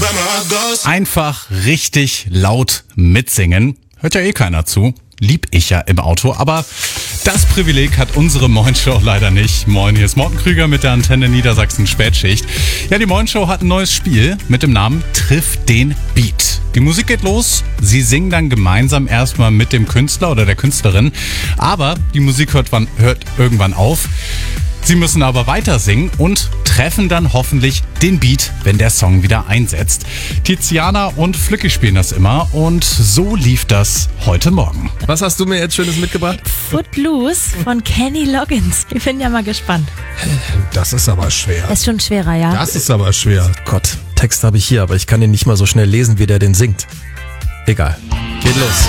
Einfach richtig laut mitsingen. Hört ja eh keiner zu. Lieb ich ja im Auto, aber das Privileg hat unsere Moin-Show leider nicht. Moin, hier ist Morten Krüger mit der Antenne Niedersachsen Spätschicht. Ja, die Moin-Show hat ein neues Spiel mit dem Namen Triff den Beat. Die Musik geht los, sie singen dann gemeinsam erstmal mit dem Künstler oder der Künstlerin, aber die Musik hört irgendwann auf. Sie müssen aber weiter singen und treffen dann hoffentlich den Beat, wenn der Song wieder einsetzt. Tiziana und Flücki spielen das immer und so lief das heute Morgen. Was hast du mir jetzt Schönes mitgebracht? Footloose von Kenny Loggins. Ich bin ja mal gespannt. Das ist aber schwer. Das ist schon schwerer, ja. Das ist aber schwer. Gott, Text habe ich hier, aber ich kann den nicht mal so schnell lesen, wie der den singt. Egal. Geht los.